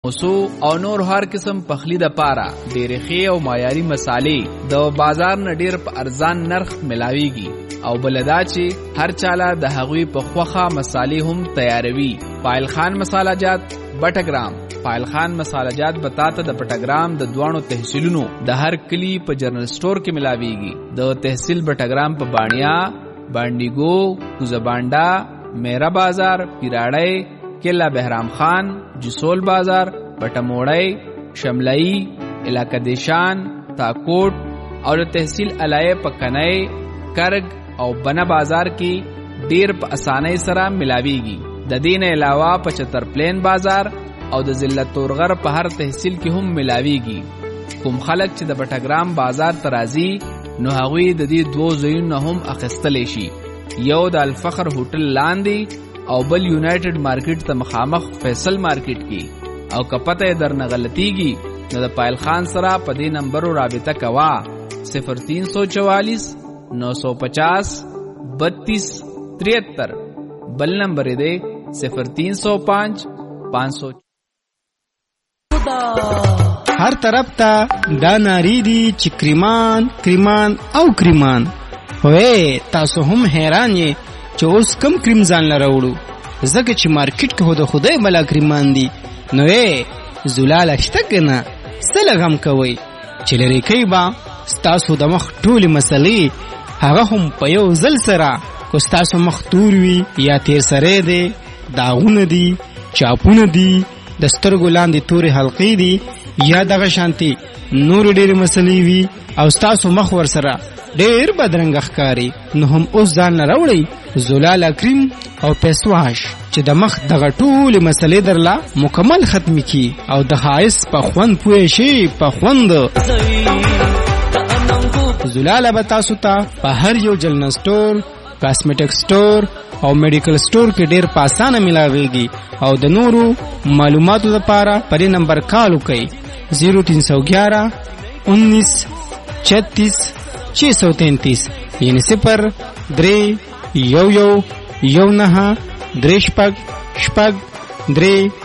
موسو او نور هر قسم پخلی د پاره ډېرې ښې او معیاري مسالې د بازار نه ډېر په ارزان نرخ ملاويږي او بلدا چې هر چاله د هغوی په خوخه مسالې هم تیاروي. فایل خان مساله جات بټګرام. فایل خان مساله جات بتاته د بټګرام د دوانو تحصیلونو د هر کلی په جنرال سٹور کې ملاويږي. د تحصیل بټګرام په بانیا، بانډیګو، کوزبانډا، میرا بازار، پیراړی، کلا بهرام خان، جسول بازار، بټموړی، شملئی، علاقه دیشان، تاکوټ او د تحصیل علایه په کنای، کرگ او بنا بازار کې ډیر په اسانۍ سره ملاويږي. د دین علاوه په چتر پلین بازار او د ضلع تورغر په هر تحصیل کې هم ملاويږي. کوم خلک چې د بټګرام بازار ترازی نو هغوی د دې دوه ځایونو هم اخیستلی شي. یو د الفخر هوټل لاندې او بل یونایټډ مارکیټ ته مخامخ فیصل مارکیټ کې. او که پته درنه غلطیږي نو د پایل خان سره په دې نمبرو رابطه کوه 0344 950 32 73. بل نمبر دی 0305 500. هر طرف ته دا ناری دی چې کریمان کریمان او کریمان. وې تاسو هم حیران یې چې اوس کم کریم ځان لراوړو ځکه چې مارکیټ کې د خدای بلا کریمان دي. نو زلاله شته کنه سره غم کوي چې لري کوي با ستاسو د مخ ټولې مسلې هغه هم په یو ځل سره کو ستاسو مخ تور وي یا تیر سره دی، داغونه دي، چاپونه دي، د سترګو لاندې تورې حلقې دي یا دغه شانتي نور ډېرې مسلې وي او ستاسو مخ ور سره ډېر بدرنګ ښکاري. نو هم اوس ځان نه راوړئ زلاله کریم او پیسواش چې د مخ دغه ټولې مسلې درله مکمل ختم کی او د ښایست په خوند پوه شي. په خوند زلاله به تاسو ته په هر یو جنرال سٹور، کاسمیټک سٹور او میډیکل سٹور کې ډېر په اسانه ملاويږي. او د نورو معلوماتو لپاره په دې نمبر کال وکړئ 0311 19 36 633 یعنی 03 11 19 3 شپږ 3